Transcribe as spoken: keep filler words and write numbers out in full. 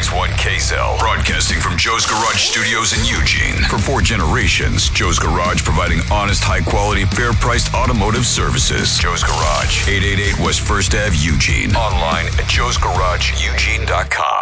S one K Z L, broadcasting from Joe's Garage Studios in Eugene. For four generations, Joe's Garage providing honest, high-quality, fair-priced automotive services. Joe's Garage, eight eighty-eight West First Avenue, Eugene. Online at joes garage eugene dot com.